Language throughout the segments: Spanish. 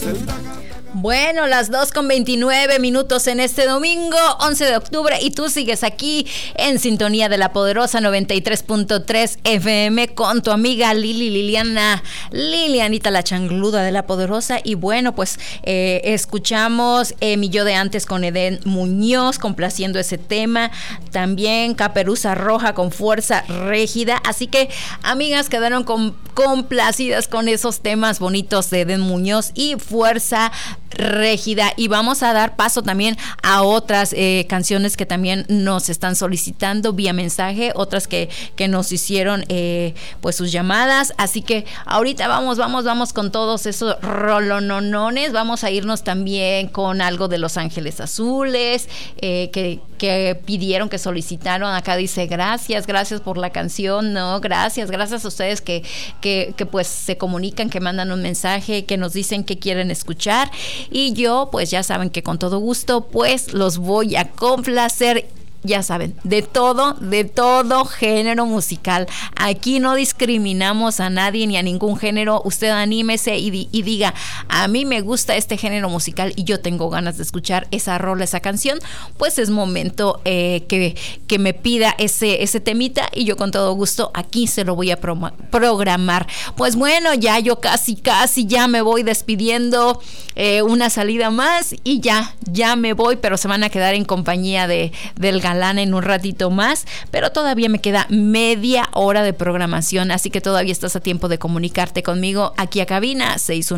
Bueno, las 2:29 en este domingo, 11 de octubre, y tú sigues aquí en sintonía de La Poderosa 93.3 FM con tu amiga Lilianita la Changluda de La Poderosa. Y bueno, pues escuchamos Mi Yo de Antes con Edén Muñoz, complaciendo ese tema. También Caperuza Roja con Fuerza Régida. Así que, amigas, quedaron complacidas con esos temas bonitos de Edén Muñoz y Fuerza Régida, y vamos a dar paso también a otras canciones que también nos están solicitando vía mensaje, otras que nos hicieron pues sus llamadas. Así que ahorita vamos con todos esos rolononones. Vamos a irnos también con algo de Los Ángeles Azules, que pidieron, que solicitaron. Acá dice gracias por la canción. No, gracias a ustedes que pues se comunican, que mandan un mensaje, que nos dicen que quieren escuchar. Y yo, pues ya saben que con todo gusto, pues los voy a complacer. Ya saben, de todo género musical. Aquí no discriminamos a nadie ni a ningún género. Usted anímese y diga, a mí me gusta este género musical y yo tengo ganas de escuchar esa rola, esa canción. Pues es momento que me pida ese temita, y yo con todo gusto aquí se lo voy a programar. Pues bueno, ya yo casi ya me voy despidiendo. Una salida más y ya me voy, pero se van a quedar en compañía del galán en un ratito más, pero todavía me queda media hora de programación, así que todavía estás a tiempo de comunicarte conmigo aquí a cabina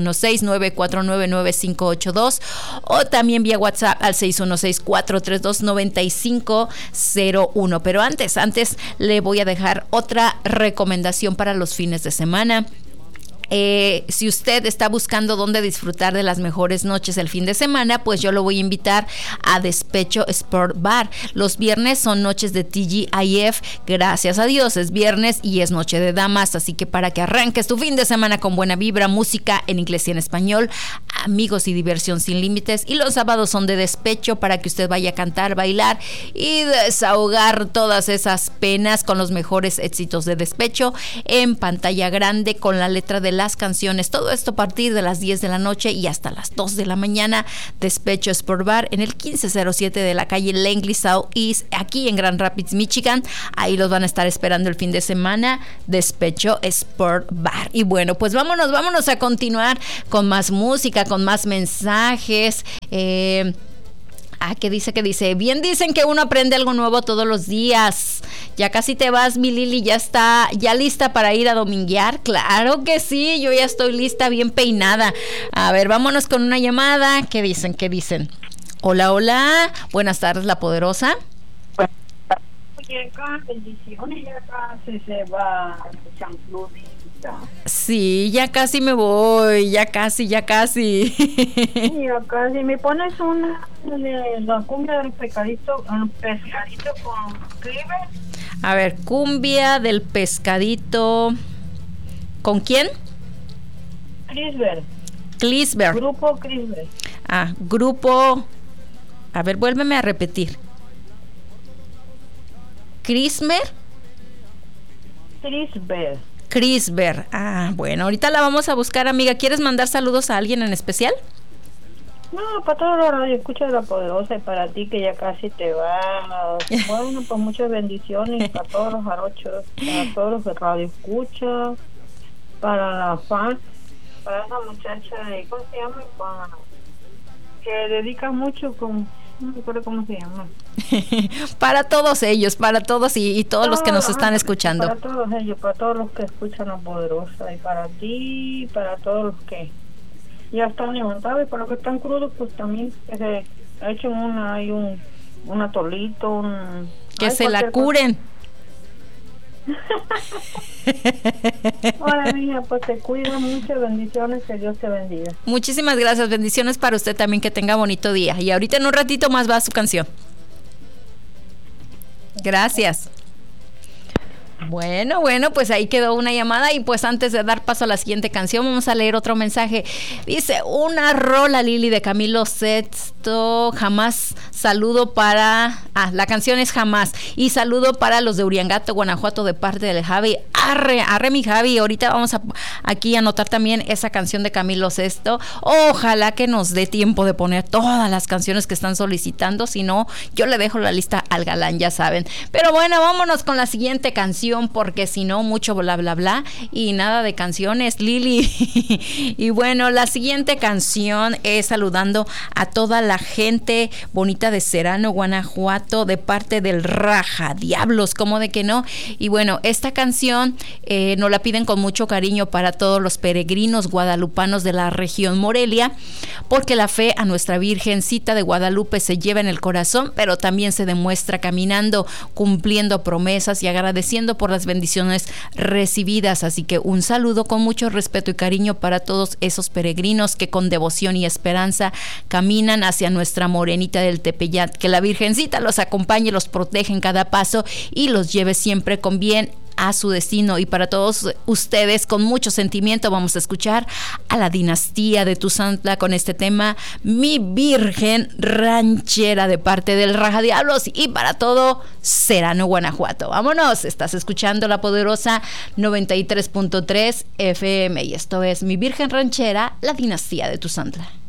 616-949-9582 o también vía WhatsApp al 616-432-9501. Pero antes le voy a dejar otra recomendación para los fines de semana. Si usted está buscando dónde disfrutar de las mejores noches el fin de semana, pues yo lo voy a invitar a Despecho Sport Bar. Los viernes son noches de TGIF, gracias a Dios es viernes y es noche de damas, así que para que arranques tu fin de semana con buena vibra, música en inglés y en español, amigos y diversión sin límites. Y los sábados son de despecho, para que usted vaya a cantar, bailar y desahogar todas esas penas con los mejores éxitos de despecho en pantalla grande, con la letra de las canciones. Todo esto a partir de las 10 de la noche y hasta las 2 de la mañana. Despecho Sport Bar en el 1507 de la calle Langley South East, aquí en Grand Rapids, Michigan. Ahí los van a estar esperando el fin de semana. Despecho Sport Bar. Y bueno, pues vámonos a continuar con más música, con más mensajes. ¿Qué dice? Bien dicen que uno aprende algo nuevo todos los días. Ya casi te vas, mi Lili, ya lista para ir a dominguear. Claro que sí, yo ya estoy lista, bien peinada. A ver, vámonos con una llamada. ¿Qué dicen? Hola, buenas tardes, La Poderosa. Oye, bendiciones, ya casi se va Chancludita. Sí, ya casi me voy, ya casi. Sí, ya casi. ¿Me pones una de la cumbia del pescadito con Crisber? A ver, cumbia del pescadito. ¿Con quién? Crisber. Grupo Crisber. Grupo. A ver, vuélveme a repetir. ¿Crisber? Crisber. Bueno, ahorita la vamos a buscar, amiga. ¿Quieres mandar saludos a alguien en especial? No, para todos los radioescuchas de La Poderosa y para ti que ya casi te vas. Bueno, pues muchas bendiciones para todos los jarochos, para todos los radioescuchas, para la fan, para esa muchacha de, ¿cómo se llama? Que dedica mucho con... No me acuerdo cómo se llama. Para todos ellos, para todos y todos los que nos están escuchando. Para todos ellos, para todos los que escuchan La Poderosa, y para ti, para todos los que ya están levantados, y para los que están crudos, pues también que se echen un atolito, que se la curen. Hola, mija, pues te cuida, muchas bendiciones, que Dios te bendiga. Muchísimas gracias, bendiciones para usted también, que tenga bonito día. Y ahorita en un ratito más va su canción. Gracias. Bueno, pues ahí quedó una llamada y pues antes de dar paso a la siguiente canción vamos a leer otro mensaje. Dice, una rola, Lili, de Camilo Sesto, Jamás, saludo para... la canción es Jamás, y saludo para los de Uriangato, Guanajuato, de parte del Javi. Arre mi Javi, ahorita vamos aquí a anotar también esa canción de Camilo Sesto. Ojalá que nos dé tiempo de poner todas las canciones que están solicitando, si no, yo le dejo la lista al galán, ya saben. Pero bueno, vámonos con la siguiente canción, porque si no, mucho bla bla bla y nada de canciones, Lili. Y bueno, la siguiente canción es saludando a toda la gente bonita de Serrano, Guanajuato, de parte del Raja Diablos, ¿cómo de que no? Y bueno, esta canción nos la piden con mucho cariño para todos los peregrinos guadalupanos de la región Morelia, porque la fe a nuestra Virgencita de Guadalupe se lleva en el corazón, pero también se demuestra caminando, cumpliendo promesas y agradeciendo por las bendiciones recibidas. Así que un saludo con mucho respeto y cariño para todos esos peregrinos que con devoción y esperanza caminan hacia nuestra Morenita del Tepeyat. Que la Virgencita los acompañe, los protege en cada paso y los lleve siempre con bien a su destino. Y para todos ustedes, con mucho sentimiento, vamos a escuchar a la Dinastía de Tuzantla con este tema, Mi Virgen Ranchera, de parte del Raja Diablos, y para todo Serrano, Guanajuato. Vámonos, estás escuchando la poderosa 93.3 FM y esto es Mi Virgen Ranchera, la Dinastía de Tuzantla.